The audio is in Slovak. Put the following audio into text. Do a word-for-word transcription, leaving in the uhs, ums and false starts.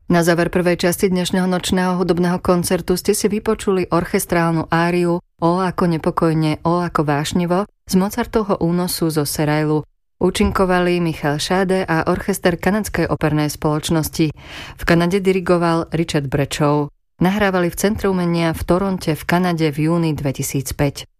Na záver prvej časti dnešného nočného hudobného koncertu ste si vypočuli orchestrálnu áriu O ako nepokojne, O ako vášnivo z Mozartovho únosu zo Serailu. Účinkovali Michal Šáde a orchester Kanadskej opernej spoločnosti. V Kanade dirigoval Richard Bradshaw. Nahrávali v Centre umenia v Toronte v Kanade v júni dvetisícpäť.